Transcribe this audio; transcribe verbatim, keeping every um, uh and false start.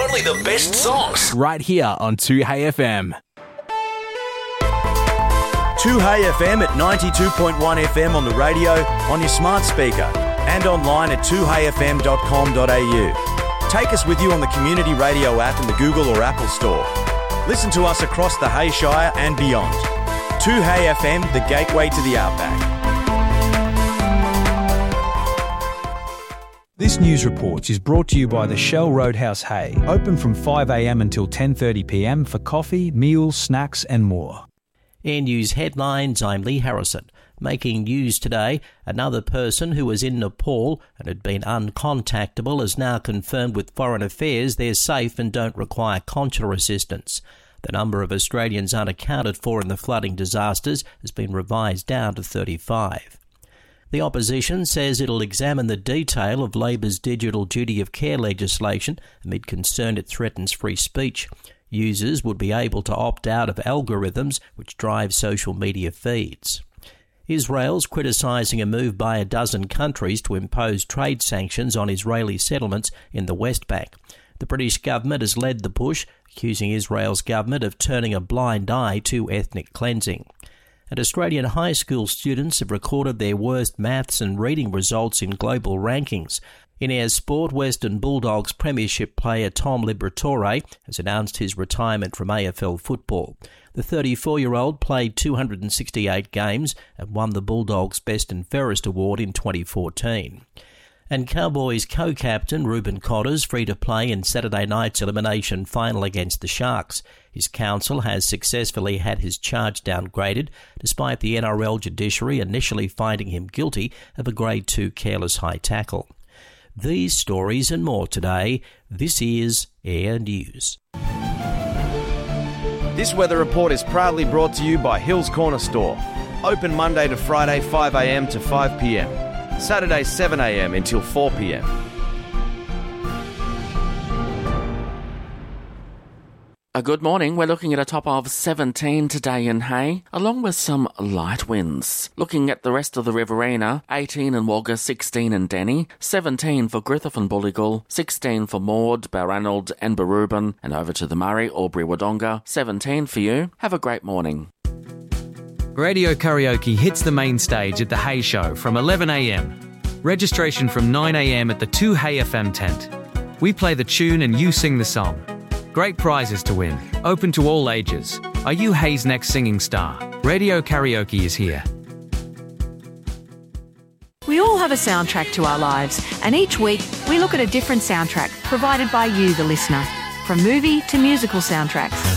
only the best songs. Right here on two Hey F M. two Hey F M at ninety-two point one F M on the radio, on your smart speaker, and online at two hey f m dot com dot a u. Take us with you on the Community Radio app in the Google or Apple Store. Listen to us across the Hay Shire and beyond. two Hey F M, the gateway to the outback. This news report is brought to you by the Shell Roadhouse Hay, open from five a m until ten thirty p m for coffee, meals, snacks and more. Air News headlines, I'm Lee Harrison. Making news today, another person who was in Nepal and had been uncontactable is now confirmed with Foreign Affairs they're safe and don't require consular assistance. The number of Australians unaccounted for in the flooding disasters has been revised down to thirty-five. The opposition says it'll examine the detail of Labor's digital duty of care legislation amid concern it threatens free speech. Users would be able to opt out of algorithms which drive social media feeds. Israel's criticising a move by a dozen countries to impose trade sanctions on Israeli settlements in the West Bank. The British government has led the push, accusing Israel's government of turning a blind eye to ethnic cleansing. And Australian high school students have recorded their worst maths and reading results in global rankings. In our sport, Western Bulldogs premiership player Tom Liberatore has announced his retirement from A F L football. The thirty-four-year-old played two hundred sixty-eight games and won the Bulldogs Best and Fairest Award in twenty fourteen. And Cowboys co-captain Ruben Cotter's free to play in Saturday night's elimination final against the Sharks. His counsel has successfully had his charge downgraded, despite the N R L judiciary initially finding him guilty of a Grade two careless high tackle. These stories and more today. This is Air News. This weather report is proudly brought to you by Hills Corner Store. Open Monday to Friday five a m to five p m. Saturday seven a m until four p m. A good morning. We're looking at a top of seventeen today in Hay, along with some light winds. Looking at the rest of the Riverina, eighteen in Wagga, sixteen in Denny, seventeen for Griffith and Bulligal, sixteen for Maud, Balranald and Barubin, and over to the Murray, Albury, Wodonga, seventeen for you. Have a great morning. Radio karaoke hits the main stage at the Hay Show from eleven a m. Registration from nine a m at the two Hey F M tent. We play the tune and you sing the song. Great prizes to win. Open to all ages. Are you Hay's next singing star? Radio karaoke is here. We all have a soundtrack to our lives, and each week we look at a different soundtrack provided by you, the listener. From movie to musical soundtracks.